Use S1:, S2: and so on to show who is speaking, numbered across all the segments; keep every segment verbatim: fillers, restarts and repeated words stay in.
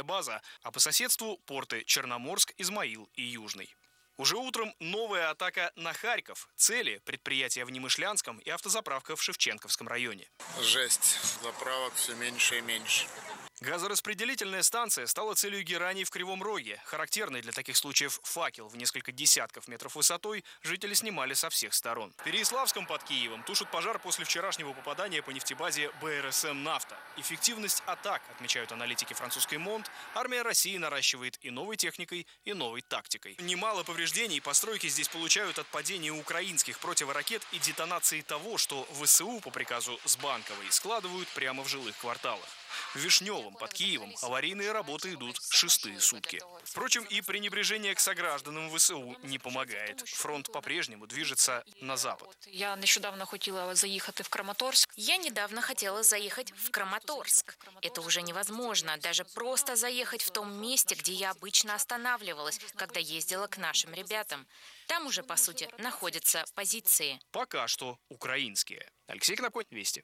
S1: база, а по соседству порты Черноморск, Измаил и Южный. Уже утром новая атака на Харьков. Цели – предприятия в Немышлянском и автозаправка в Шевченковском районе.
S2: Жесть. Заправок все меньше и меньше.
S1: Газораспределительная станция стала целью гераний в Кривом Роге. Характерный для таких случаев факел в несколько десятков метров высотой жители снимали со всех сторон. В Переяславском под Киевом тушат пожар после вчерашнего попадания по нефтебазе бэ эр эс эм «Нафта». Эффективность атак, отмечают аналитики французской МОНД, армия России наращивает и новой техникой, и новой тактикой. Немало повреждений постройки здесь получают от падения украинских противоракет и детонации того, что вэ эс у по приказу Сбанковой складывают прямо в жилых кварталах. В Вишневом под Киевом аварийные работы идут шестые сутки. Впрочем, и пренебрежение к согражданам вэ эс у не помогает. Фронт по-прежнему движется на запад.
S3: Я нещодавно хотела заехать в Краматорск.
S4: Я недавно хотела заехать в Краматорск. Это уже невозможно. Даже просто заехать в том месте, где я обычно останавливалась, когда ездила к нашим ребятам. Там уже, по сути, находятся позиции.
S1: Пока что украинские. Алексей Конопконь, Вести.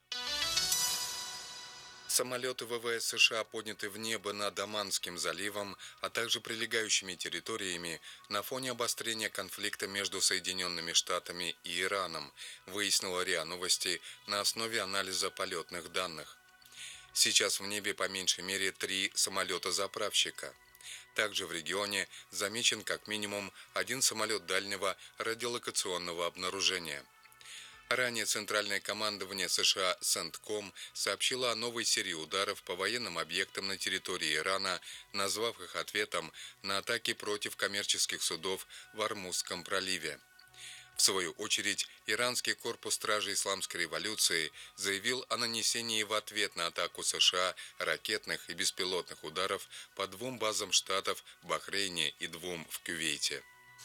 S5: Самолеты вэ вэ эс США подняты в небо над Оманским заливом, а также прилегающими территориями на фоне обострения конфликта между Соединенными Штатами и Ираном, выяснила РИА Новости на основе анализа полетных данных. Сейчас в небе по меньшей мере три самолета-заправщика. Также в регионе замечен как минимум один самолет дальнего радиолокационного обнаружения. Ранее Центральное командование США «Центком» сообщило о новой серии ударов по военным объектам на территории Ирана, назвав их ответом на атаки против коммерческих судов в Ормузском проливе. В свою очередь, иранский корпус стражей исламской революции заявил о нанесении в ответ на атаку США ракетных и беспилотных ударов по двум базам штатов в Бахрейне и двум в Кувейте.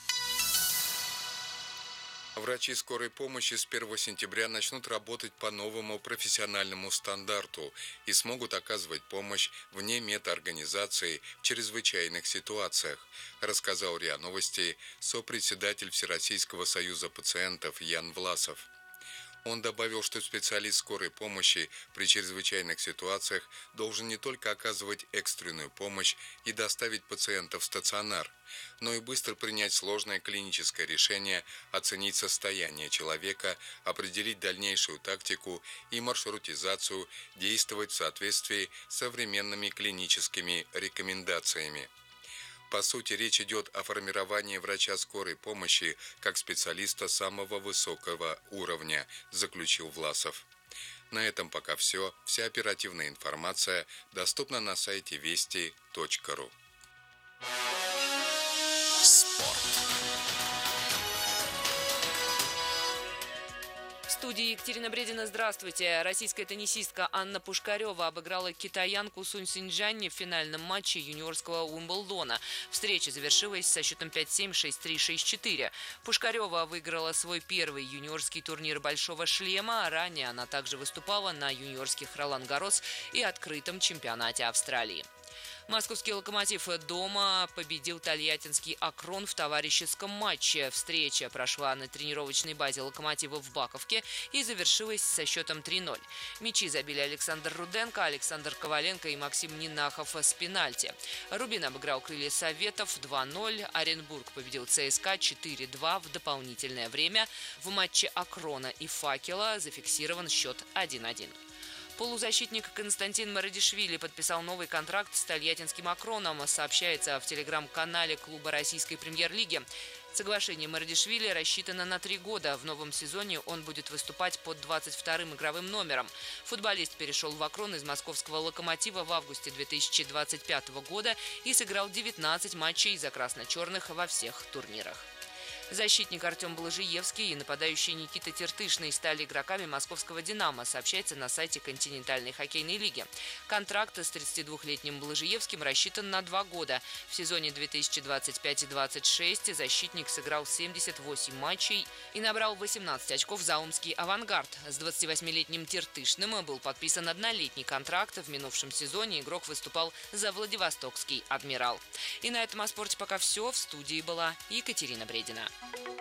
S5: Врачи скорой помощи с первого сентября начнут работать по новому профессиональному стандарту и смогут оказывать помощь вне медорганизации в чрезвычайных ситуациях, рассказал РИА Новости сопредседатель Всероссийского союза пациентов Ян Власов. Он добавил, что специалист скорой помощи при чрезвычайных ситуациях должен не только оказывать экстренную помощь и доставить пациента в стационар, но и быстро принять сложное клиническое решение, оценить состояние человека, определить дальнейшую тактику и маршрутизацию, действовать в соответствии с современными клиническими рекомендациями. По сути, речь идет о формировании врача скорой помощи как специалиста самого высокого уровня, заключил Власов. На этом пока все. Вся оперативная информация доступна на сайте вести точка ру.
S6: Спорт.
S7: В студии Екатерина Бредина. Здравствуйте. Российская теннисистка Анна Пушкарева обыграла китаянку Сунь Синьчжань в финальном матче юниорского Уимблдона. Встреча завершилась со счетом пять семь, шесть три, шесть четыре. Пушкарева выиграла свой первый юниорский турнир «Большого шлема». Ранее она также выступала на юниорских Ролан-Гаррос и открытом чемпионате Австралии. Московский «Локомотив» дома победил тольяттинский «Акрон» в товарищеском матче. Встреча прошла на тренировочной базе «Локомотива» в Баковке и завершилась со счетом три ноль. Мячи забили Александр Руденко, Александр Коваленко и Максим Нинахов с пенальти. Рубин обыграл «Крылья Советов» два ноль. Оренбург победил ЦСКА четыре два в дополнительное время. В матче «Акрона» и «Факела» зафиксирован счет один один. Полузащитник Константин Марадишвили подписал новый контракт с тольяттинским «Акроном», сообщается в телеграм-канале клуба российской премьер-лиги. Соглашение Марадишвили рассчитано на три года. В новом сезоне он будет выступать под двадцать вторым игровым номером. Футболист перешел в «Акрон» из московского «Локомотива» в августе две тысячи двадцать пятого года и сыграл девятнадцать матчей за красно-черных во всех турнирах. Защитник Артем Блажиевский и нападающий Никита Тертышный стали игроками московского «Динамо», сообщается на сайте континентальной хоккейной лиги. Контракт с тридцатидвухлетним Блажиевским рассчитан на два года. В сезоне две тысячи двадцать пять - двадцать шесть защитник сыграл семьдесят восемь матчей и набрал восемнадцать очков за омский «Авангард». С двадцативосьмилетним Тертышным был подписан однолетний контракт. В минувшем сезоне игрок выступал за Владивостокский «Адмирал». И на этом о спорте пока все. В студии была Екатерина Бредина.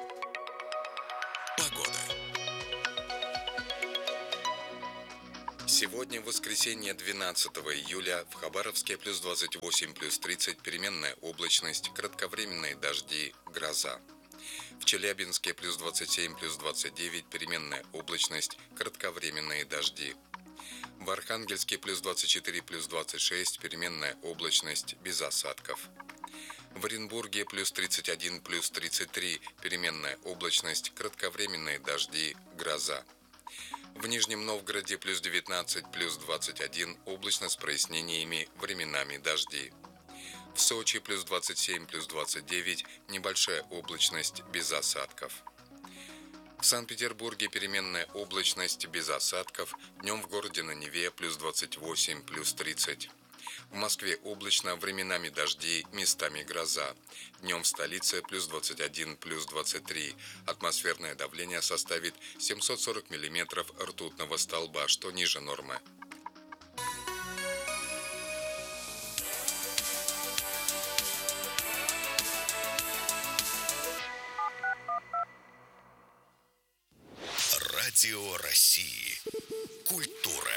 S6: Погода.
S5: Сегодня, в воскресенье, двенадцатого июля, в Хабаровске плюс двадцать восемь, плюс тридцать, переменная облачность, кратковременные дожди, гроза. В Челябинске плюс двадцать семь, плюс двадцать девять, переменная облачность, кратковременные дожди. В Архангельске плюс двадцать четыре, плюс двадцать шесть, переменная облачность, без осадков. В Оренбурге плюс тридцать один, плюс тридцать три, переменная облачность, кратковременные дожди, гроза. В Нижнем Новгороде плюс девятнадцать, плюс двадцать один, облачно с прояснениями, временами дожди. В Сочи плюс двадцать семь, плюс двадцать девять, небольшая облачность, без осадков. В Санкт-Петербурге переменная облачность, без осадков, днем в городе на Неве плюс двадцать восемь, плюс тридцать. В Москве облачно, временами дожди, местами гроза. Днем в столице плюс двадцать один, плюс двадцать три. Атмосферное давление составит семьсот сорок миллиметров ртутного столба, что ниже нормы.
S6: Радио России. Культура.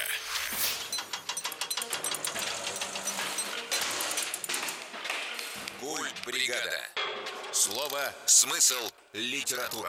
S6: Культбригада. Слово, смысл, литература.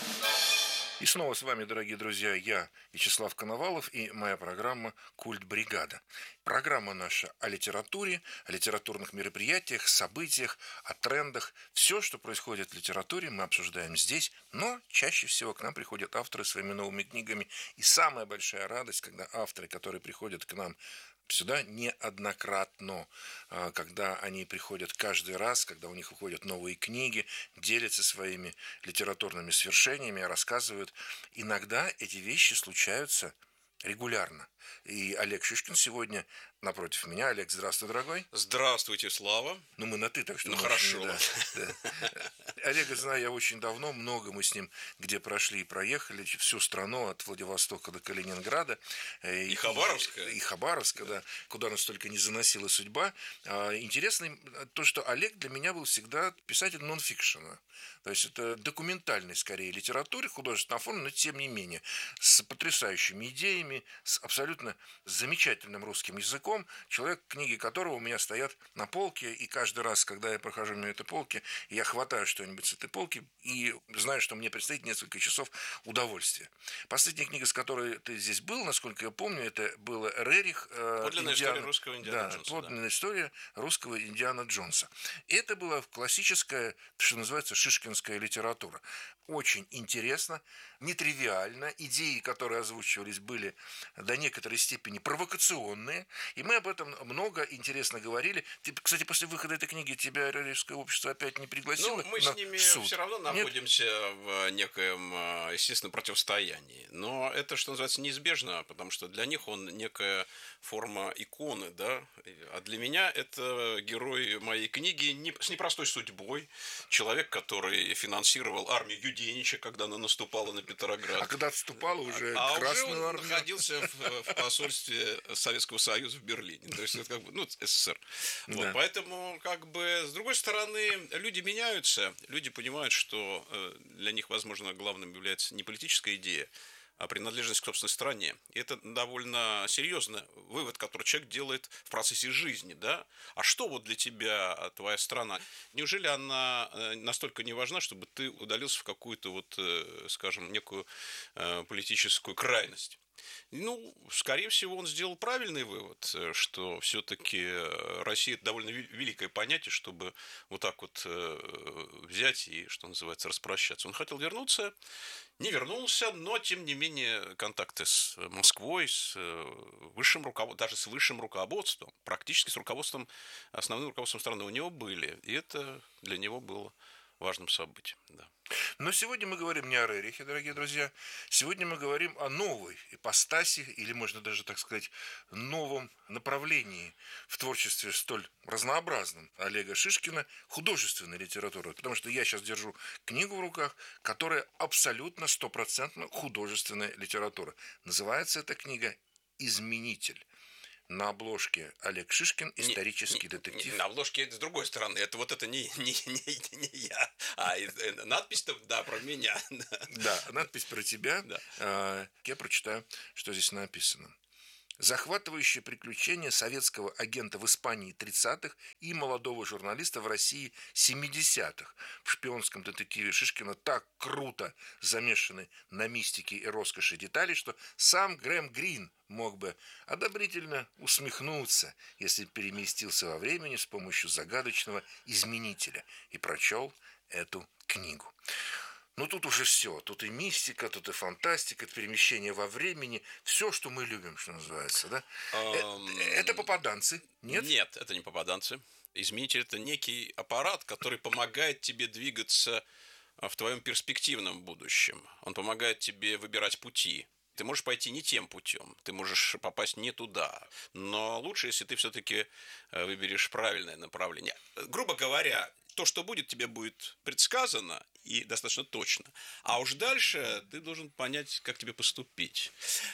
S8: И снова с вами, дорогие друзья, я, Вячеслав Коновалов, и моя программа «Культбригада». Программа наша о литературе, о литературных мероприятиях, событиях, о трендах. Все, что происходит в литературе, мы обсуждаем здесь, но чаще всего к нам приходят авторы своими новыми книгами. И самая большая радость, когда авторы, которые приходят к нам сюда неоднократно, когда они приходят каждый раз, когда у них выходят новые книги, делятся своими литературными свершениями, рассказывают. Иногда эти вещи случаются регулярно. И Олег Шишкин сегодня напротив меня. Олег, здравствуй, дорогой.
S9: Здравствуйте, Слава.
S8: Ну, мы на «ты», так что...
S9: Ну,
S8: мы
S9: хорошо.
S8: Очень, да, да. Олега знаю я очень давно, много мы с ним где прошли и проехали, всю страну от Владивостока до Калининграда.
S9: И, и Хабаровска.
S8: И, и Хабаровска, да, куда нас только не заносила судьба. Интересно то, что Олег для меня был всегда писатель нон-фикшена. То есть это документальной, скорее, литературе, художественной формы, но тем не менее, с потрясающими идеями, с абсолютно замечательным русским языком, человек, книги которого у меня стоят на полке, и каждый раз, когда я прохожу мимо этой полки, я хватаю что-нибудь с этой полки и знаю, что мне предстоит несколько часов удовольствия. Последняя книга, с которой ты здесь был, насколько я помню, это была Рерих.
S9: Подлинная
S8: Индиана...
S9: история русского Индиана
S8: да,
S9: Джонса.
S8: Подлинная
S9: да.
S8: история русского Индиана Джонса. Это была классическая, что называется, шишкинская литература. Очень интересно, нетривиально. Идеи, которые озвучивались, были до некоторой степени провокационные. И мы об этом много интересно говорили. Ты, кстати, после выхода этой книги тебя Рерихское общество опять не пригласило?
S9: Ну, мы
S8: на
S9: с ними
S8: суд?
S9: все равно находимся Нет? в некоем, естественно, противостоянии. Но это, что называется, неизбежно, потому что для них он некая форма иконы, да. А для меня это герой моей книги не, с непростой судьбой. Человек, который финансировал армию Юденича, когда она наступала на Петроград.
S8: А когда отступала уже
S9: а
S8: Красную
S9: уже он
S8: армию?
S9: находился в, в посольстве Советского Союза в Берлине. То есть, это как бы, ну, СССР.
S8: Да.
S9: Вот, поэтому, как бы, с другой стороны, люди меняются. Люди понимают, что для них, возможно, главным является не политическая идея, а принадлежность к собственной стране. И это довольно серьезный вывод, который человек делает в процессе жизни, да? А что вот для тебя твоя страна? Неужели она настолько не важна, чтобы ты удалился в какую-то вот, скажем, некую политическую крайность? Ну, скорее всего, он сделал правильный вывод, что все-таки Россия – это довольно великое понятие, чтобы вот так вот взять и, что называется, распрощаться. Он хотел вернуться, не вернулся, но, тем не менее, контакты с Москвой, с высшим руководством, даже с высшим руководством, практически с руководством, основным руководством страны у него были. И это для него было важным событием, да.
S8: Но сегодня мы говорим не о Рерихе, дорогие друзья. Сегодня мы говорим о новой ипостаси, или можно даже так сказать, новом направлении в творчестве столь разнообразном Олега Шишкина, художественной литературы. Потому что я сейчас держу книгу в руках, которая абсолютно стопроцентно художественная литература. Называется эта книга «Изменитель». На обложке Олег Шишкин, исторический не, детектив.
S9: Не, на обложке это с другой стороны. Это вот это не, не, не, не я. А надпись-то, да, про меня.
S8: Да, надпись про тебя.
S9: Да.
S8: Я прочитаю, что здесь написано. Захватывающее приключение советского агента в Испании тридцатых и молодого журналиста в России семидесятых. В шпионском детективе Шишкина так круто замешаны на мистике и роскоши деталей, что сам Грэм Грин мог бы одобрительно усмехнуться, если переместился во времени с помощью загадочного изменителя и прочел эту книгу. Но тут уже все. Тут и мистика, тут и фантастика, перемещение во времени. Все, что мы любим, что называется. Да? Um... Это попаданцы, нет?
S9: Нет, это не попаданцы. Изменитель – это некий аппарат, который помогает тебе двигаться в твоем перспективном будущем. Он помогает тебе выбирать пути. Ты можешь пойти не тем путем, ты можешь попасть не туда. Но лучше, если ты все-таки выберешь правильное направление. Грубо говоря, то, что будет, тебе будет предсказано и достаточно точно. А уж дальше ты должен понять, как тебе поступить.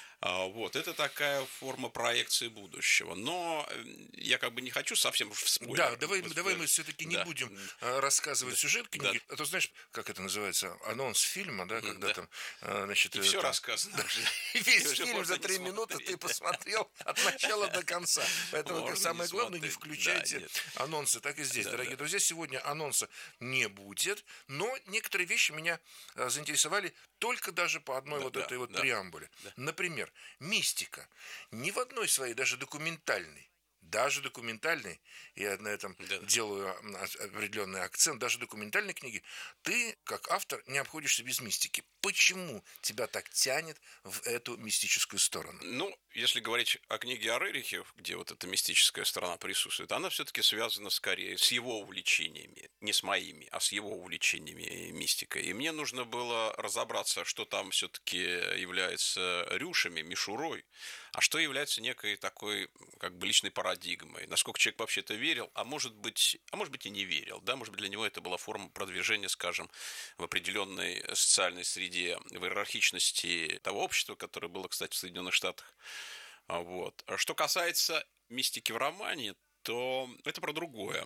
S9: Вот, это такая форма проекции будущего. Но я как бы не хочу совсем уж в спойлер.
S8: Да, давай, давай мы все-таки не да. будем рассказывать да. сюжет книги. Да. А то знаешь, как это называется, анонс фильма, да, когда да. там, значит...
S9: И все
S8: там,
S9: рассказано.
S8: Да, весь фильм за три минуты ты посмотрел от начала до конца. Поэтому самое главное, не включайте анонсы. Так и здесь, дорогие друзья. Сегодня анонса не будет, но некоторые вещи меня заинтересовали только даже по одной вот этой вот преамбуле. Например, мистика. Ни в одной своей, даже документальной, даже документальной, я на этом да. делаю определенный акцент, даже документальной книги, ты, как автор, не обходишься без мистики. Почему тебя так тянет в эту мистическую сторону?
S9: Ну, если говорить о книге о Рерихе, где вот эта мистическая сторона присутствует, она все-таки связана скорее с его увлечениями, не с моими, а с его увлечениями мистикой. И мне нужно было разобраться, что там все-таки является рюшами, мишурой, а что является некой такой как бы личной парадигмой. Насколько человек вообще-то верил, а может быть, а может быть и не верил. Да? Может быть, для него это была форма продвижения, скажем, в определенной социальной среде, в иерархичности того общества, которое было, кстати, в Соединенных Штатах. Вот. Что касается мистики в романе, то это про другое.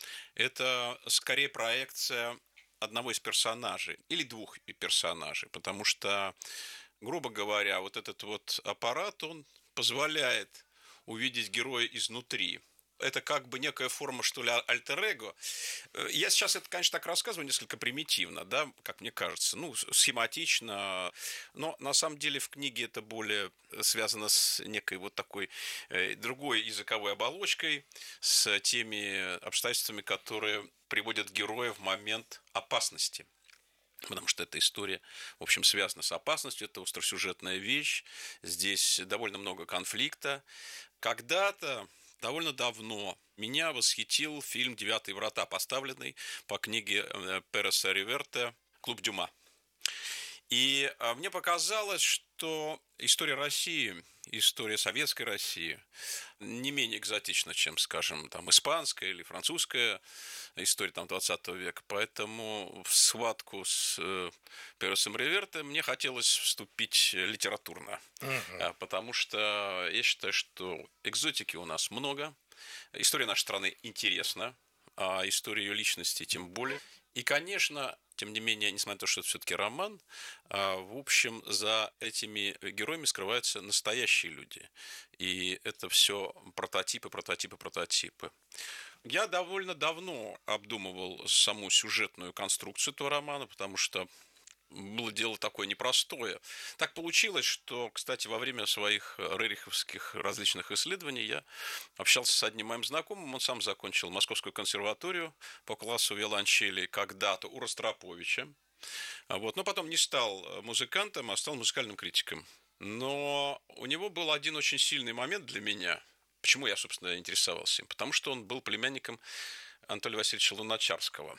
S9: Это скорее проекция одного из персонажей или двух персонажей, потому что, грубо говоря, вот этот вот аппарат, он позволяет увидеть героя изнутри. Это как бы некая форма, что ли, альтер-эго. Я сейчас это, конечно, так рассказываю несколько примитивно, да, как мне кажется, ну, схематично, но на самом деле в книге это более связано с некой вот такой э, другой языковой оболочкой, с теми обстоятельствами, которые приводят героя в момент опасности. Потому что эта история, в общем, связана с опасностью, это остросюжетная вещь, здесь довольно много конфликта. Когда-то, довольно давно, меня восхитил фильм «Девятые врата», поставленный по книге Переса Риверте «Клуб Дюма». И мне показалось, что история России, история советской России не менее экзотична, чем, скажем, там, испанская или французская история там, двадцатого века. Поэтому в схватку с э, Пересом Риверте мне хотелось вступить литературно. Uh-huh. Потому что я считаю, что экзотики у нас много. История нашей страны интересна, а история ее личности тем более. И, конечно, тем не менее, несмотря на то, что это все-таки роман, в общем, за этими героями скрываются настоящие люди. И это все прототипы, прототипы, прототипы. Я довольно давно обдумывал саму сюжетную конструкцию этого романа, потому что было дело такое непростое. Так получилось, что, кстати, во время своих рериховских различных исследований я общался с одним моим знакомым. Он сам закончил Московскую консерваторию по классу виолончели когда-то у Ростроповича. Вот. Но потом не стал музыкантом, а стал музыкальным критиком. Но у него был один очень сильный момент для меня. Почему я, собственно, интересовался им? Потому что он был племянником Анатолия Васильевича Луначарского.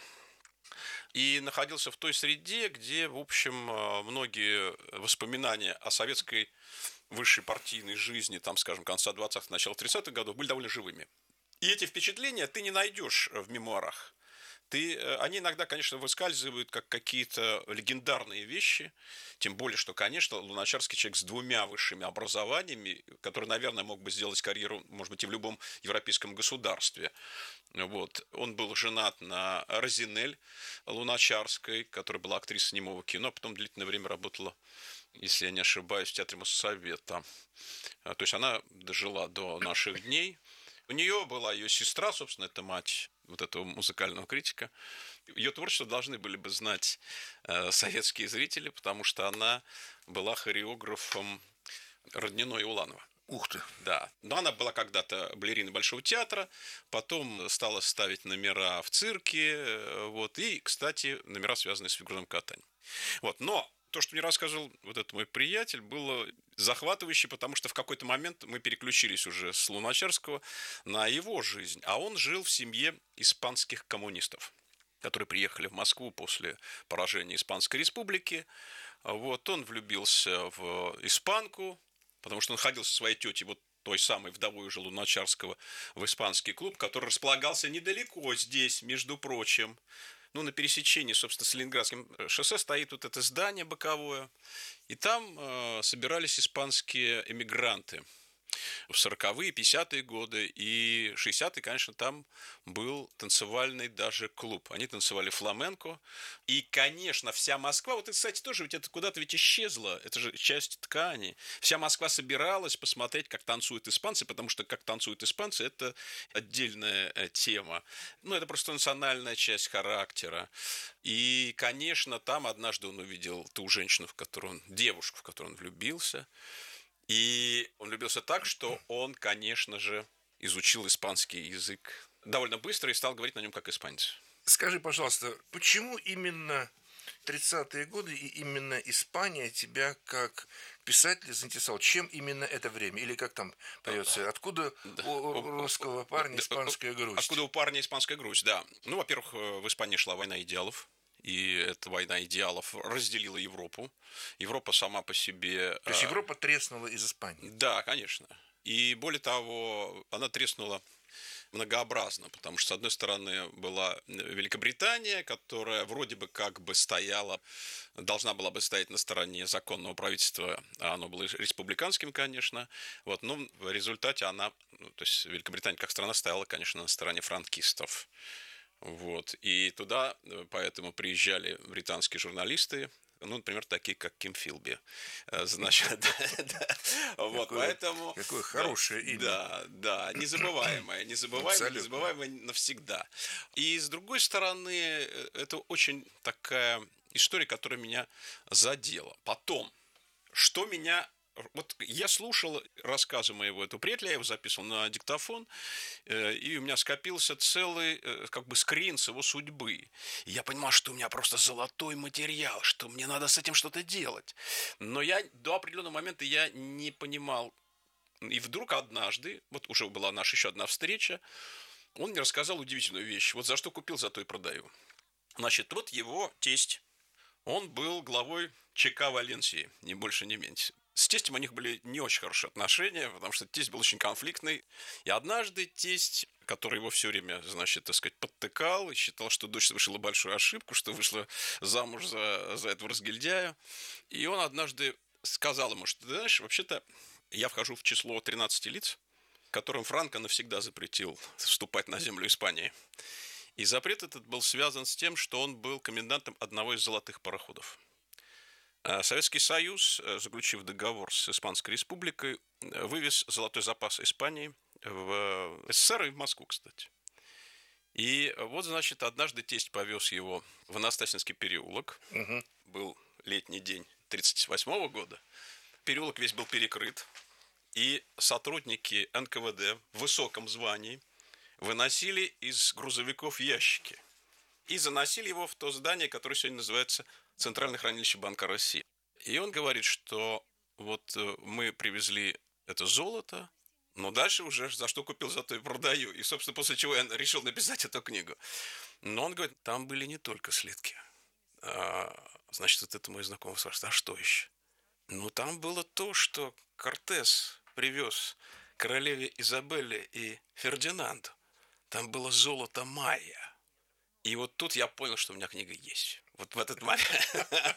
S9: И находился в той среде, где, в общем, многие воспоминания о советской высшей партийной жизни, там, скажем, конца двадцатых, начала тридцатых годов, были довольно живыми. И эти впечатления ты не найдешь в мемуарах. Ты, они иногда, конечно, выскальзывают как какие-то легендарные вещи, тем более, что, конечно, Луначарский человек с двумя высшими образованиями, который, наверное, мог бы сделать карьеру, может быть, и в любом европейском государстве. Вот. Он был женат на Розинель Луначарской, которая была актрисой немого кино, а потом длительное время работала если я не ошибаюсь, в Театре Моссовета. То есть она дожила до наших дней. У нее была ее сестра, собственно, это мать вот этого музыкального критика. Ее творчество должны были бы знать э, советские зрители, потому что она была хореографом Родниной Уланова.
S8: Ух ты.
S9: Да. Но она была когда-то балериной Большого театра, потом стала ставить номера в цирке, вот, и, кстати, номера, связанные с фигурным катанием. Вот. Но то, что мне рассказывал вот этот мой приятель, было захватывающе, потому что в какой-то момент мы переключились уже с Луначарского на его жизнь, а он жил в семье испанских коммунистов, которые приехали в Москву после поражения Испанской Республики. Вот, он влюбился в испанку, потому что он ходил со своей тетей, вот той самой вдовой уже Луначарского, в испанский клуб, который располагался недалеко здесь, между прочим. Ну, на пересечении, собственно, с Ленинградским шоссе стоит вот это здание боковое. И там э, собирались испанские эмигранты в сороковые, пятидесятые годы. И шестидесятые, конечно, там был танцевальный даже клуб. Они танцевали фламенко. И, конечно, вся Москва, вот это, кстати, тоже ведь это куда-то ведь исчезло. Это же часть ткани. Вся Москва собиралась посмотреть, как танцуют испанцы, потому что как танцуют испанцы – это отдельная тема. Ну, это просто национальная часть характера. И, конечно, там однажды он увидел ту женщину, в которую он, девушку, в которую он влюбился. И он влюбился так, что он, конечно же, изучил испанский язык довольно быстро и стал говорить на нем как испанец.
S8: Скажи, пожалуйста, почему именно тридцатые годы и именно Испания тебя как писателя заинтересовала? Чем именно это время? Или как там поется? Откуда да. у русского парня испанская грусть?
S9: Откуда у парня испанская грусть, да. Ну, во-первых, в Испании шла война идеалов. И эта война идеалов разделила Европу. Европа сама по себе...
S8: То есть Европа треснула из Испании?
S9: Да, конечно. И более того, она треснула многообразно, потому что, с одной стороны, была Великобритания, которая вроде бы как бы стояла, должна была бы стоять на стороне законного правительства, а оно было республиканским, конечно. Вот, но в результате она, ну, то есть Великобритания как страна стояла, конечно, на стороне франкистов. Вот. И туда поэтому приезжали британские журналисты, ну, например, такие, как Ким Филби. Значит, да, вот, поэтому...
S8: Какое хорошее имя.
S9: Да, да, незабываемое, незабываемое, незабываемое навсегда. И, с другой стороны, это очень такая история, которая меня задела. Потом, что меня... Вот я слушал рассказы моего этого приятеля, я его записывал на диктофон, и у меня скопился целый как бы скрин с его судьбы. И я понимал, что у меня просто золотой материал, что мне надо с этим что-то делать. Но я до определенного момента я не понимал. И вдруг однажды, вот уже была наша еще одна встреча, он мне рассказал удивительную вещь. Вот за что купил, за то и продаю. Значит, вот его тесть, он был главой ЧК Валенсии, ни больше, ни меньше. С тестем у них были не очень хорошие отношения, потому что тесть был очень конфликтный. И однажды тесть, который его все время, значит, так сказать, подтыкал и считал, что дочь совершила большую ошибку, что вышла замуж за, за этого разгильдяя. И он однажды сказал ему, что, ты знаешь, вообще-то я вхожу в число тринадцати лиц, которым Франко навсегда запретил вступать на землю Испании. И запрет этот был связан с тем, что он был комендантом одного из золотых пароходов. Советский Союз, заключив договор с Испанской Республикой, вывез золотой запас Испании в СССР и в Москву, кстати. И вот, значит, однажды тесть повез его в Анастасинский переулок. Угу. Был летний день тридцать восьмого года. Переулок весь был перекрыт. И сотрудники эн ка вэ дэ в высоком звании выносили из грузовиков ящики. И заносили его в то здание, которое сегодня называется Центральное хранилище Банка России. И он говорит, что вот мы привезли это золото, но дальше уже за что купил, за то и продаю. И, собственно, после чего я решил написать эту книгу. Но он говорит, там были не только слитки. А, значит, вот это мой знакомый спрашивает, а что еще? Ну, там было то, что Кортес привез королеве Изабелле и Фердинанду. Там было золото майя. И вот тут я понял, что у меня книга есть. Вот в этот момент.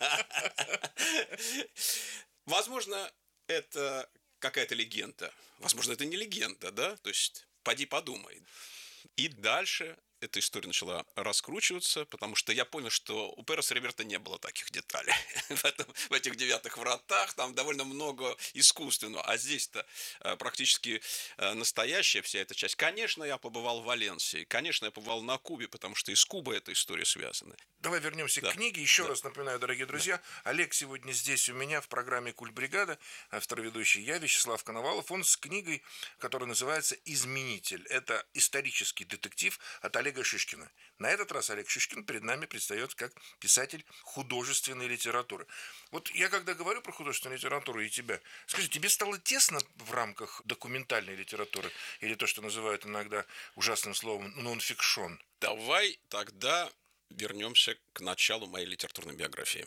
S9: Возможно, это какая-то легенда. Возможно, это не легенда, да? То есть, поди подумай. И дальше эта история начала раскручиваться, потому что я понял, что у Переса Риверта не было таких деталей. в, этом, в этих девятых вратах там довольно много искусственного. А здесь-то э, практически э, настоящая вся эта часть. Конечно, я побывал в Валенсии. Конечно, я побывал на Кубе, потому что и с Кубой эта история связана.
S8: Давай вернемся
S9: да.
S8: к книге. Еще
S9: да.
S8: раз напоминаю, дорогие друзья, да. Олег сегодня здесь у меня в программе «Культбригада», автор ведущий я, Вячеслав Коновалов. Он с книгой, которая называется «Изменитель». Это исторический детектив от Олега Шишкина. На этот раз Олег Шишкин перед нами предстает как писатель художественной литературы. Вот я когда говорю про художественную литературу и тебя, скажи, тебе стало тесно в рамках документальной литературы или то, что называют иногда ужасным словом нон-фикшн?
S9: Давай тогда вернемся к началу моей литературной биографии.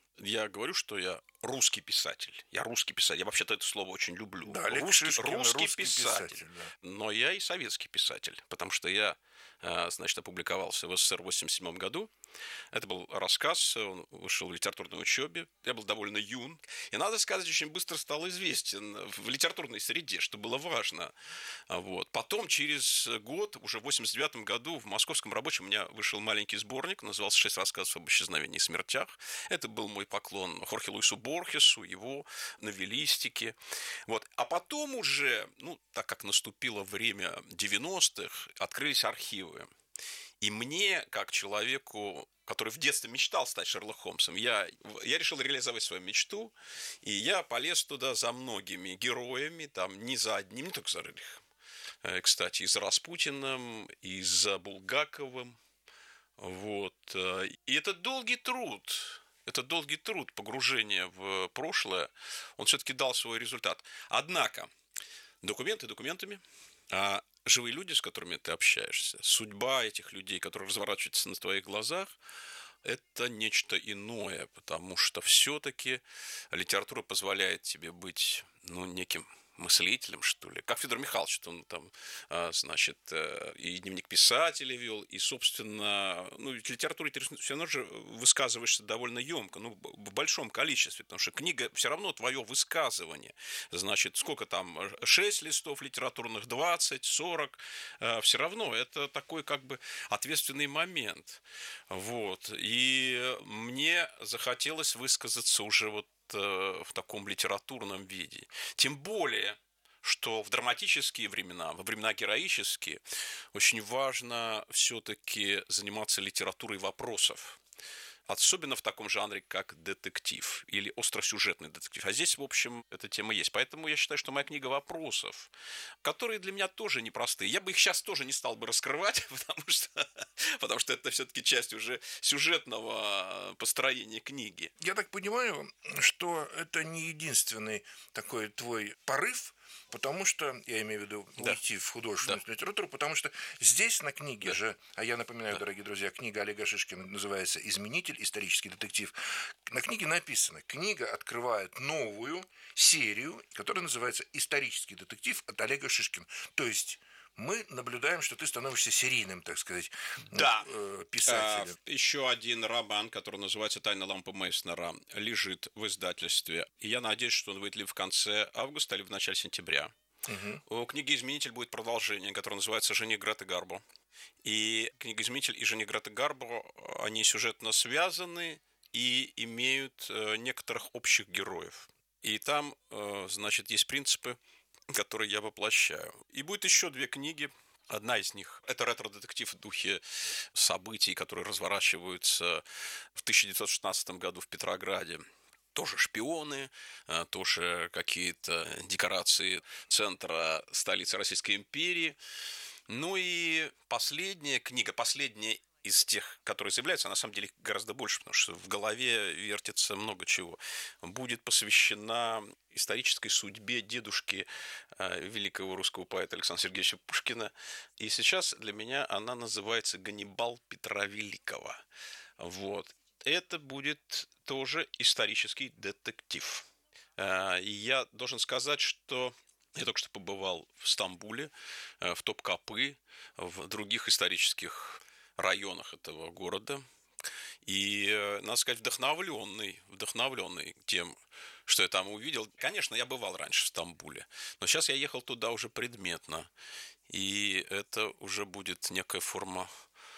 S9: Я говорю, что я русский писатель. Я русский писатель. Я вообще-то это слово очень люблю.
S8: Да, Олег
S9: русский,
S8: Шишкин,
S9: русский,
S8: русский
S9: писатель.
S8: писатель да.
S9: Но я и советский писатель, потому что я, значит, опубликовался в СССР в восемьдесят седьмом году. Это был рассказ, он вышел в литературной учебе. Я был довольно юн. И, надо сказать, очень быстро стал известен в литературной среде, что было важно. Вот. Потом, через год, уже в восемьдесят девятом году, в Московском рабочем у меня вышел маленький сборник, назывался «Шесть рассказов об исчезновении и смертях». Это был мой поклон Хорхе Луису Борхесу, его новеллистике. Вот. А потом уже, ну, так как наступило время девяностых, открылись архивы. И мне, как человеку, который в детстве мечтал стать Шерлоком Холмсом, я, я решил реализовать свою мечту, и я полез туда за многими героями, там не за одним, не только за Рерихом, кстати, и за Распутиным, и за Булгаковым. Вот. И это долгий труд, это долгий труд погружения в прошлое, он все-таки дал свой результат. Однако, документы документами, а живые люди, с которыми ты общаешься, судьба этих людей, которые разворачиваются на твоих глазах, это нечто иное, потому что все-таки литература позволяет тебе быть, ну, неким мыслителем, что ли. Как Федор Михайлович, он там, значит, и дневник писателя вел, и, собственно, ну, в литературе ты все равно же высказываешься довольно емко, ну, в большом количестве, потому что книга все равно твое высказывание. Значит, сколько там, шесть листов литературных, двадцать, сорок, все равно это такой как бы ответственный момент. Вот. И мне захотелось высказаться уже вот в таком литературном виде. Тем более, что в драматические времена, во времена героические, очень важно все-таки заниматься литературой вопросов. Особенно в таком жанре, как детектив или остросюжетный детектив. А здесь, в общем, эта тема есть. Поэтому я считаю, что моя книга вопросов, которые для меня тоже непростые. Я бы их сейчас тоже не стал бы раскрывать, потому что, потому что это все-таки часть уже сюжетного построения книги.
S8: Я так понимаю, что это не единственный такой твой порыв, потому что, я имею в виду,
S9: да.
S8: уйти в художественную
S9: да.
S8: литературу, потому что здесь на книге
S9: да.
S8: же, а я напоминаю,
S9: да.
S8: дорогие друзья, книга Олега Шишкина называется «Изменитель. Исторический детектив». На книге написано, книга открывает новую серию, которая называется «Исторический детектив» от Олега Шишкина. То есть мы наблюдаем, что ты становишься серийным, так сказать,
S9: да.
S8: писателем.
S9: А, еще один роман, который называется «Тайна лампы Мейснера», лежит в издательстве. И я надеюсь, что он выйдет ли в конце августа, или в начале сентября. Угу. У книги «Изменитель» будет продолжение, которое называется «Жених Греты Гарбо». И книга «Изменитель» и «Жених Греты Гарбо», они сюжетно связаны и имеют некоторых общих героев. И там, значит, есть принципы, которые я воплощаю. И будет еще две книги. Одна из них – это ретро-детектив в духе событий, которые разворачиваются в тысяча девятьсот шестнадцатом году в Петрограде. Тоже шпионы, тоже какие-то декорации центра столицы Российской империи. Ну и последняя книга, последняя из тех, которые заявляются, а на самом деле гораздо больше, потому что в голове вертится много чего, будет посвящена исторической судьбе дедушки э, великого русского поэта Александра Сергеевича Пушкина. И сейчас для меня она называется «Ганнибал Петра Великого». Вот. Это будет тоже исторический детектив. Э, и я должен сказать, что я только что побывал в Стамбуле, э, в Топкапы, в других исторических районах этого города. И, надо сказать, вдохновленный, вдохновленный тем, что я там увидел. Конечно, я бывал раньше в Стамбуле, но сейчас я ехал туда уже предметно. И это уже будет некая форма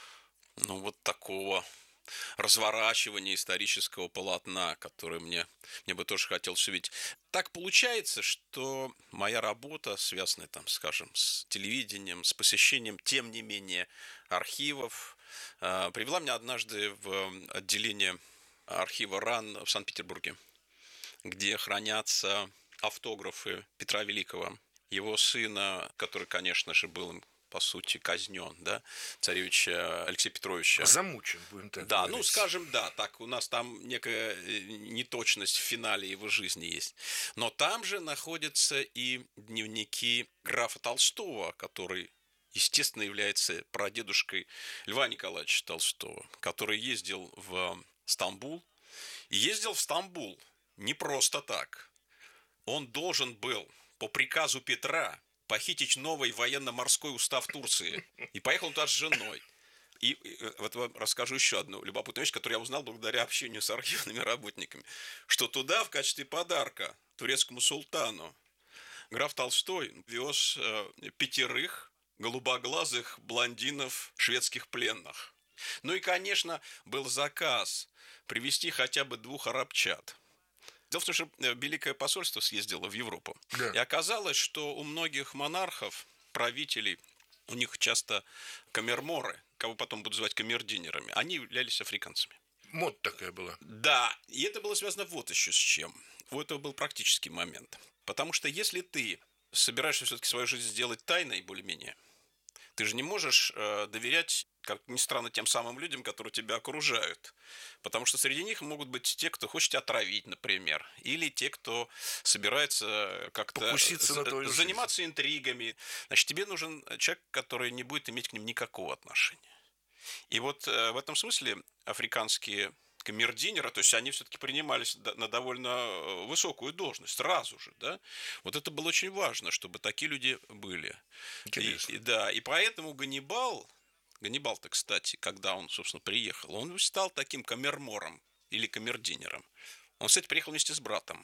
S9: ну, вот такого разворачивания исторического полотна, которое мне, мне бы тоже хотелось увидеть. Так получается, что моя работа, связанная, там, скажем, с телевидением, с посещением, тем не менее, архивов, э, привела меня однажды в отделение архива РАН в Санкт-Петербурге, где хранятся автографы Петра Великого, его сына, который, конечно же, был им, по сути, казнен, да, царевича Алексея Петровича.
S8: Замучен, будем так
S9: Да,
S8: говорить.
S9: ну, скажем, да, так, у нас там некая неточность в финале его жизни есть. Но там же находятся и дневники графа Толстого, который, естественно, является прадедушкой Льва Николаевича Толстого, который ездил в Стамбул. И ездил в Стамбул не просто так. Он должен был по приказу Петра похитить новый военно-морской устав Турции. И поехал туда с женой. И, и вот вам расскажу еще одну любопытную вещь, которую я узнал благодаря общению с архивными работниками. Что туда в качестве подарка турецкому султану граф Толстой вез э, пятерых голубоглазых блондинов шведских пленных. Ну и, конечно, был заказ привезти хотя бы двух арабчат. Дело в том, что Великое посольство съездило в Европу. Да. И оказалось, что у многих монархов, правителей, у них часто камерморы, кого потом будут звать камердинерами, они являлись африканцами.
S8: Мод такая была.
S9: Да, и это было связано вот еще с чем. У этого был практический момент. Потому что если ты собираешься все-таки свою жизнь сделать тайной более-менее, ты же не можешь э, доверять, как ни странно, тем самым людям, которые тебя окружают. Потому что среди них могут быть те, кто хочет тебя отравить, например. Или те, кто собирается как-то за- заниматься интригами. Значит, тебе нужен человек, который не будет иметь к ним никакого отношения. И вот э, в этом смысле африканские камердинеры, то есть они все-таки принимались на довольно высокую должность сразу же, да. Вот это было очень важно, чтобы такие люди были. И, и, да, и поэтому Ганнибал, Ганнибал-то, кстати, когда он, собственно, приехал, он стал таким камермором или камердинером. Он, кстати, приехал вместе с братом.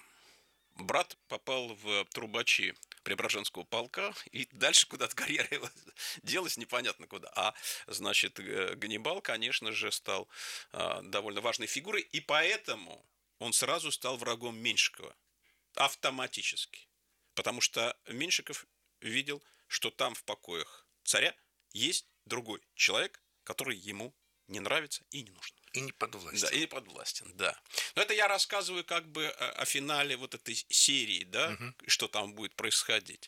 S9: Брат попал в трубачи Преображенского полка, и дальше куда-то карьера его делась непонятно куда. А, значит, Ганнибал, конечно же, стал а, довольно важной фигурой, и поэтому он сразу стал врагом Меньшикова. Автоматически. Потому что Меньшиков видел, что там в покоях царя есть другой человек, который ему не нравится и не нужен.
S8: И не подвластен.
S9: Да, и не подвластен, да. Но это я рассказываю как бы о финале вот этой серии, да, угу. Что там будет происходить.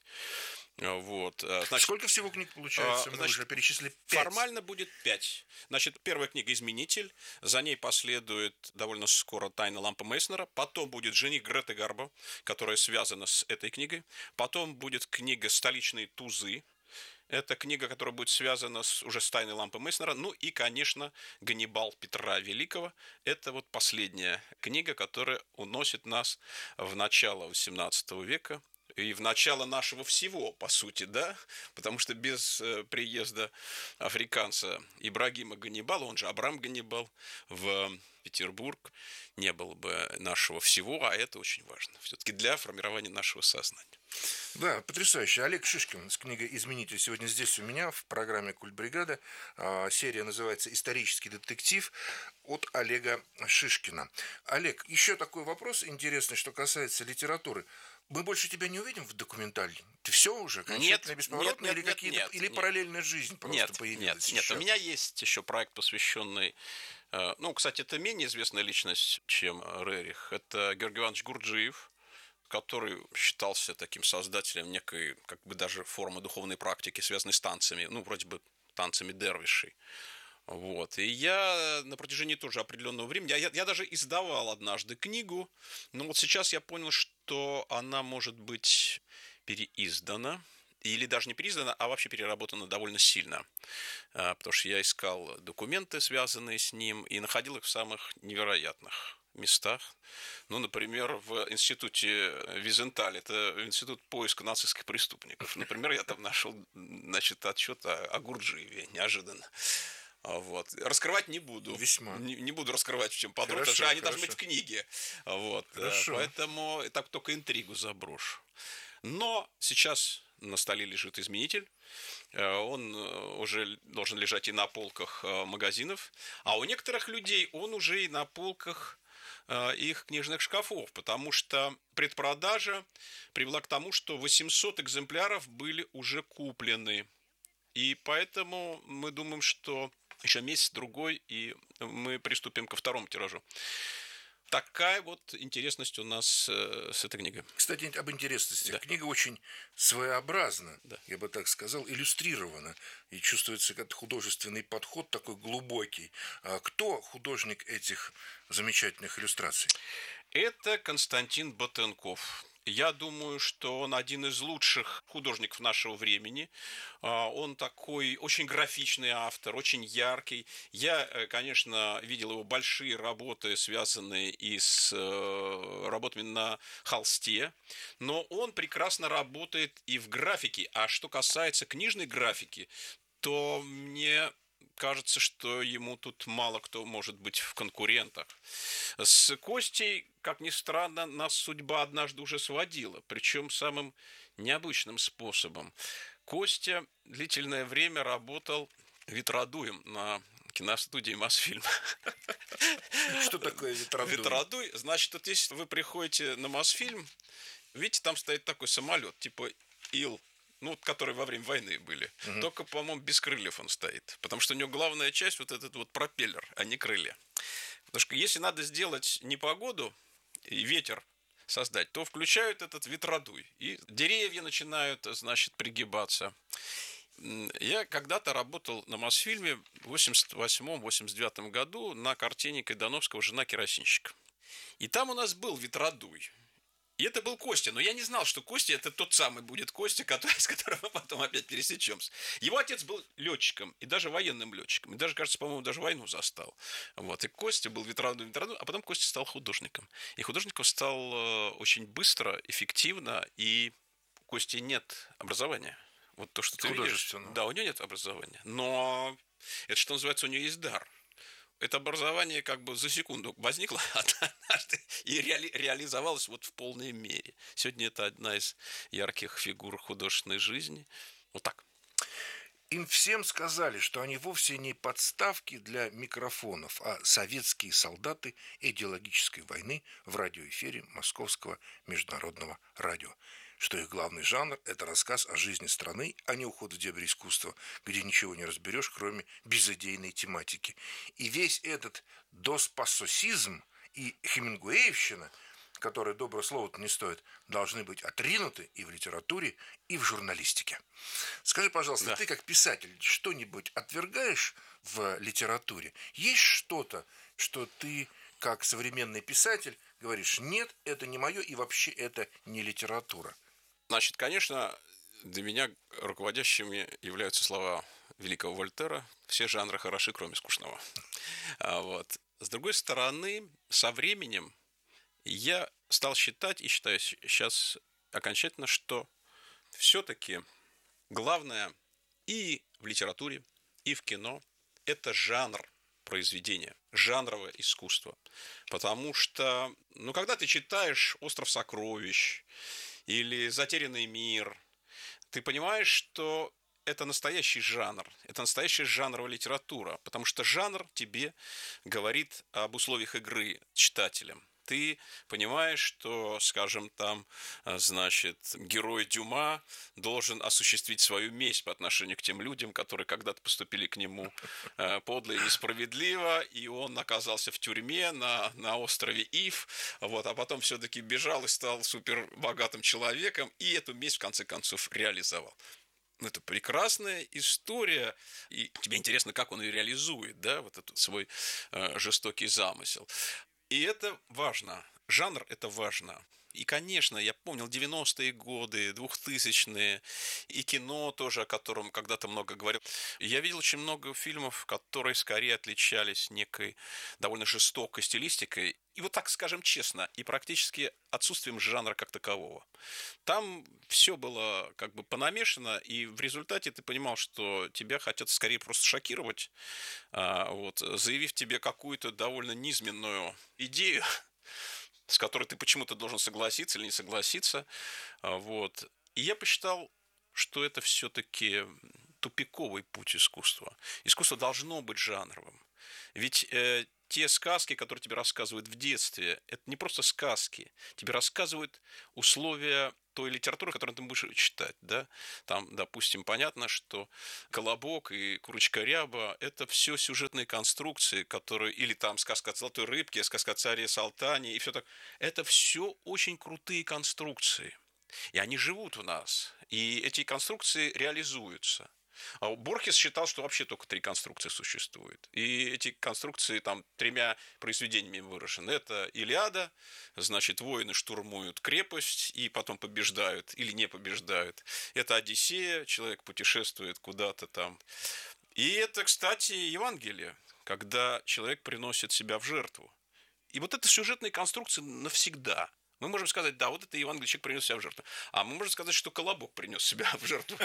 S9: Вот.
S8: Значит, сколько всего книг получается? Мы значит, уже перечислили пять.
S9: Формально будет пять. Значит, первая книга «Изменитель», за ней последует довольно скоро «Тайна лампы Мейснера», потом будет «Жених Греты Гарбо», которая связана с этой книгой, потом будет книга «Столичные тузы». Это книга, которая будет связана с, уже с «Тайной лампы Мейснера». Ну и, конечно, «Ганнибал» Петра Великого. Это вот последняя книга, которая уносит нас в начало восемнадцатого века и в начало нашего всего, по сути, да? Потому что без э, приезда африканца Ибрагима Ганнибала, он же Абрам Ганнибал, в Петербург не было бы нашего всего, а это очень важно. Все-таки для формирования нашего сознания.
S8: Да, потрясающе. Олег Шишкин с книгой «Изменитель» сегодня здесь у меня в программе «Культбригада». Серия называется «Исторический детектив» от Олега Шишкина. Олег, еще такой вопрос интересный, что касается литературы. Мы больше тебя не увидим в документальном? Ты все уже?
S9: Нет,
S8: бесповоротно,
S9: нет,
S8: или
S9: нет,
S8: какие-то,
S9: нет,
S8: или
S9: нет.
S8: параллельная жизнь просто
S9: нет,
S8: появилась?
S9: Нет, нет, у меня есть еще проект, посвященный... Ну, кстати, это менее известная личность, чем Рерих. Это Георгий Иванович Гурджиев, который считался таким создателем некой, как бы даже формы духовной практики, связанной с танцами, ну, вроде бы танцами дервишей. Вот. И я на протяжении тоже определенного времени, я, я даже издавал однажды книгу, но вот сейчас я понял, что она может быть переиздана, или даже не переиздана, а вообще переработана довольно сильно. Потому что я искал документы, связанные с ним, и находил их в самых невероятных местах. Ну, например, в институте Визенталь, это институт поиска нацистских преступников. Например, я там нашел, значит, отчет о, о Гурджиеве, неожиданно. Вот. Раскрывать не буду.
S8: Весьма.
S9: Не, не буду раскрывать, в чем подробно, потому что они должны быть в книге. Вот. Поэтому так только интригу заброшу. Но сейчас на столе лежит изменитель, он уже должен лежать и на полках магазинов, а у некоторых людей он уже и на полках их книжных шкафов, потому что предпродажа привела к тому, что восемьсот экземпляров были уже куплены. И поэтому мы думаем, что еще месяц-другой, и мы приступим ко второму тиражу. Такая вот интересность у нас э, с этой книгой.
S8: Кстати, об интересности.
S9: Да.
S8: Книга очень своеобразна,
S9: да.
S8: я бы так сказал, иллюстрирована. И чувствуется как художественный подход такой глубокий. А кто художник этих замечательных иллюстраций?
S9: Это Константин Ботенков. Я думаю, что он один из лучших художников нашего времени. Он такой очень графичный автор, очень яркий. Я, конечно, видел его большие работы, связанные и с работами на холсте, но он прекрасно работает и в графике. А что касается книжной графики, то мне кажется, что ему тут мало кто может быть в конкурентах. С Костей, как ни странно, нас судьба однажды уже сводила, причем самым необычным способом. Костя длительное время работал ветродуем на киностудии «Мосфильм».
S8: Что такое ветродуй?
S9: Ветродуй, значит, вот если вы приходите на «Мосфильм», видите, там стоит такой самолет, типа Ил, ну, вот, которые во время войны были. Угу. Только, по-моему, без крыльев он стоит. Потому что у него главная часть вот этот вот пропеллер, а не крылья. Потому что если надо сделать непогоду и ветер создать, то включают этот ветродуй. И деревья начинают, значит, пригибаться. Я когда-то работал на «Мосфильме в восемьдесят восьмом — восемьдесят девятом году на картине Кайдановского «Жена керосинщика». И там у нас был ветродуй. И это был Костя, но я не знал, что Костя это тот самый будет Костя, который, с которым мы потом опять пересечемся. Его отец был летчиком, и даже военным летчиком, и даже, кажется, по-моему, даже войну застал. Вот. И Костя был ветераном, ветераном, а потом Костя стал художником. И художником стал э, очень быстро, эффективно, и у Кости нет образования. Вот то, что ты видишь. Да, у него нет образования, но это, что называется, у него есть дар. Это образование как бы за секунду возникло однажды и реали- реализовалось вот в полной мере. Сегодня это одна из ярких фигур художественной жизни. Вот так.
S8: Им всем сказали, что они вовсе не подставки для микрофонов, а советские солдаты идеологической войны в радиоэфире Московского международного радио. Что их главный жанр – это рассказ о жизни страны, а не уход в дебри искусства, где ничего не разберешь, кроме безыдейной тематики. И весь этот доспассосизм и хемингуэевщина, которые доброе слово-то не стоят, должны быть отринуты и в литературе, и в журналистике. Скажи, пожалуйста, да. Ты как писатель что-нибудь отвергаешь в литературе? Есть что-то, что ты, как современный писатель, говоришь, нет, это не мое, и вообще это не литература?
S9: Значит, конечно, для меня руководящими являются слова великого Вольтера: все жанры хороши, кроме скучного. А вот. С другой стороны, со временем я стал считать, и считаю сейчас окончательно, что все-таки главное и в литературе, и в кино – это жанр произведения, жанровое искусство. Потому что, ну, когда ты читаешь «Остров сокровищ» или «Затерянный мир», ты понимаешь, что это настоящий жанр, это настоящая жанровая литература, потому что жанр тебе говорит об условиях игры с читателем. Ты понимаешь, что, скажем, там, значит, герой Дюма должен осуществить свою месть по отношению к тем людям, которые когда-то поступили к нему подло и несправедливо, и он оказался в тюрьме на, на острове Ив, вот, а потом все-таки бежал и стал супербогатым человеком, и эту месть, в конце концов, реализовал. Это прекрасная история, и тебе интересно, как он ее реализует, да, вот этот свой э, жестокий замысел. И это важно. Жанр – это важно. И, конечно, я помнил девяностые годы, двухтысячные, и кино тоже, о котором когда-то много говорил. Я видел очень много фильмов, которые скорее отличались некой довольно жестокой стилистикой, и вот так скажем честно, и практически отсутствием жанра как такового. Там все было как бы понамешано, и в результате ты понимал, что тебя хотят скорее просто шокировать, вот, заявив тебе какую-то довольно низменную идею, с которой ты почему-то должен согласиться или не согласиться. Вот. И я посчитал, что это все-таки тупиковый путь искусства. Искусство должно быть жанровым. Ведь э, те сказки, которые тебе рассказывают в детстве, это не просто сказки. Тебе рассказывают условия той литературы, которую ты будешь читать. Да? Там, допустим, понятно, что «Колобок» и «Курочка Ряба» – это все сюжетные конструкции, которые... Или там сказка о золотой рыбке, сказка о царе Салтане и все так. Это все очень крутые конструкции. И они живут в нас. И эти конструкции реализуются. А Борхес считал, что вообще только три конструкции существуют. И эти конструкции там тремя произведениями выражены. Это «Илиада», значит, воины штурмуют крепость и потом побеждают или не побеждают. Это «Одиссея», человек путешествует куда-то там. И это, кстати, Евангелие, когда человек приносит себя в жертву. И вот это сюжетные конструкции навсегда. Мы можем сказать, да, вот это Евангелие, человек принес себя в жертву. А мы можем сказать, что Колобок принес себя в жертву.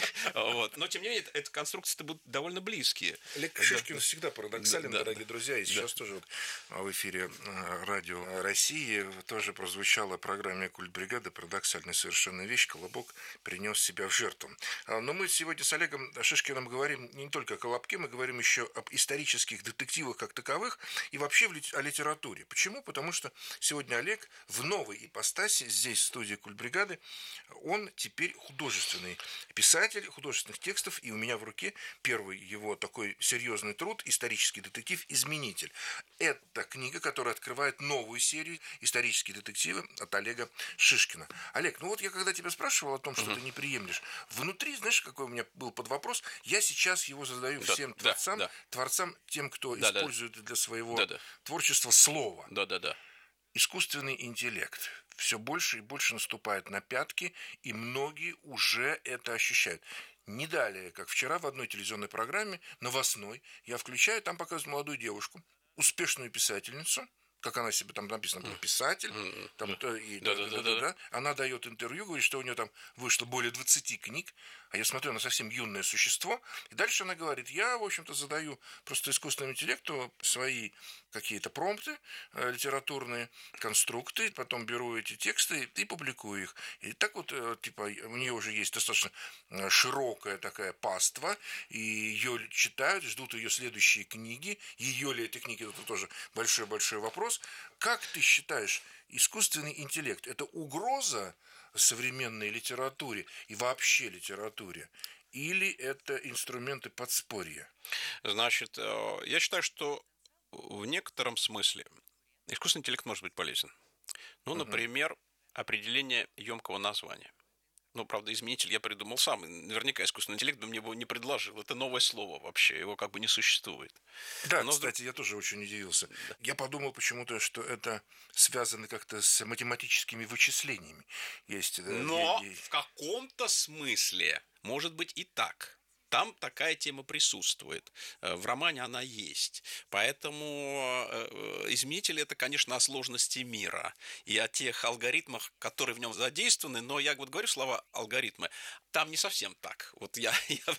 S9: Вот. Но, тем не менее, эти конструкции будут довольно близкие.
S8: Олег Шишкин всегда парадоксален, да, дорогие да, друзья. И сейчас да. тоже вот в эфире Радио России тоже прозвучала в программе «Культ бригады» парадоксальная совершенно вещь. Колобок принес себя в жертву. Но мы сегодня с Олегом Шишкиным говорим не только о Колобке, мы говорим еще об исторических детективах как таковых и вообще о литературе. Почему? Потому что сегодня Олег в новом новой ипостаси здесь, в студии «Культ-бригады», он теперь художественный писатель художественных текстов, и у меня в руке первый его такой серьезный труд, исторический детектив «Изменитель». Это книга, которая открывает новую серию «Исторические детективы» от Олега Шишкина. Олег, ну вот я когда тебя спрашивал о том, что uh-huh. ты не приемлешь, внутри, знаешь, какой у меня был под вопрос, я сейчас его задаю да, всем да, творцам, да. творцам, тем, кто да, использует да. для своего да, да. творчества слово.
S9: Да, да, да.
S8: Искусственный интеллект все больше и больше наступает на пятки, и многие уже это ощущают. Не далее, как вчера в одной телевизионной программе, новостной, я включаю, там показывают молодую девушку, успешную писательницу, как она себе там написано, там, писатель, mm-hmm. там, mm-hmm. и, да, да, да, да, да. Она дает интервью, говорит, что у нее там вышло более двадцати книг, а я смотрю, она совсем юное существо, и дальше она говорит, я, в общем-то, задаю просто искусственному интеллекту свои какие-то промпты, э, литературные конструкты, потом беру эти тексты и публикую их. И так вот, э, типа, у нее уже есть достаточно широкая такая паства, и ее читают, ждут ее следующие книги. Ее ли эти книги, это тоже большой-большой вопрос. Как ты считаешь, искусственный интеллект – это угроза современной литературе и вообще литературе? Или это инструменты подспорья?
S9: Значит, я считаю, что в некотором смысле искусственный интеллект может быть полезен. Ну, например, определение емкого названия. Ну, правда, изменитель я придумал сам. Наверняка искусственный интеллект бы мне его не предложил. Это новое слово вообще, его как бы не существует.
S8: Да, но, кстати, я тоже очень удивился. Да. Я подумал почему-то, что это связано как-то с математическими вычислениями. Есть,
S9: но
S8: есть...
S9: в каком-то смысле может быть и так. Там такая тема присутствует. В романе она есть. Поэтому «Изменитель» – это, конечно, о сложности мира и о тех алгоритмах, которые в нем задействованы. Но я вот говорю слова «алгоритмы». Там не совсем так. Вот я, я,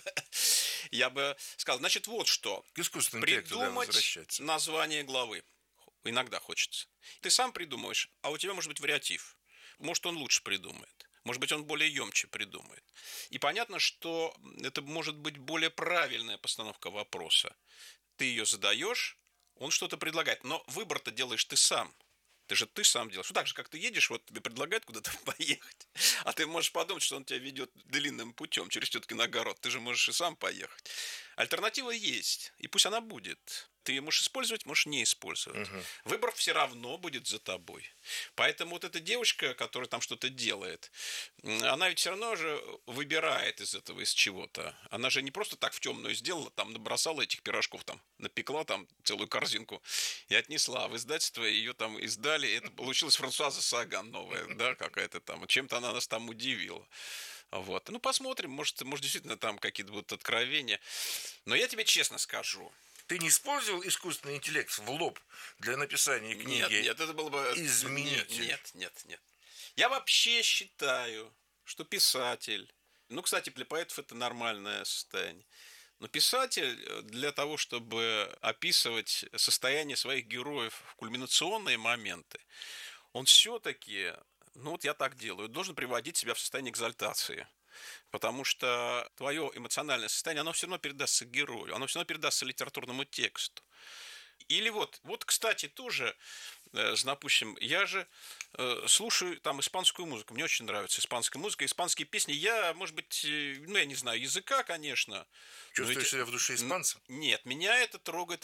S9: я бы сказал. Значит, вот что. Придумать название главы. Иногда хочется. Ты сам придумаешь, а у тебя может быть вариатив. Может, он лучше придумает. Может быть, он более емче придумает. И понятно, что это может быть более правильная постановка вопроса. Ты ее задаешь, он что-то предлагает. Но выбор-то делаешь ты сам. Ты же ты сам делаешь. Ну, так же, как ты едешь, вот тебе предлагают куда-то поехать. А ты можешь подумать, что он тебя ведет длинным путем через теткин огород. Ты же можешь и сам поехать. Альтернатива есть. И пусть она будет. Ты ее можешь использовать, можешь не использовать. Угу. Выбор все равно будет за тобой. Поэтому вот эта девушка, которая там что-то делает, она ведь все равно же выбирает из этого, из чего-то. Она же не просто так в темную сделала, там набросала этих пирожков, там напекла там целую корзинку и отнесла. В издательство ее там издали. Это получилась Франсуаза Саган новая, да, какая-то там. Чем-то она нас там удивила. Вот. Ну, посмотрим, может, может, действительно там какие-то будут откровения. Но я тебе честно скажу.
S8: Ты не использовал искусственный интеллект в лоб для написания книги?
S9: Нет, нет, это было бы...
S8: «Изменитель».
S9: Нет, нет, нет. Я вообще считаю, что писатель... Ну, кстати, для поэтов это нормальное состояние. Но писатель для того, чтобы описывать состояние своих героев в кульминационные моменты, он все-таки... Ну, вот я так делаю. Должен приводить себя в состояние экзальтации. Потому что твое эмоциональное состояние, оно все равно передастся герою, оно все равно передастся литературному тексту. Или вот, вот, кстати, тоже, э, допустим, я же э, слушаю там испанскую музыку, мне очень нравится испанская музыка, испанские песни. Я, может быть, э, ну, я не знаю языка, конечно.
S8: Чувствуешь
S9: ведь...
S8: себя в душе испанцем?
S9: Нет, меня это трогает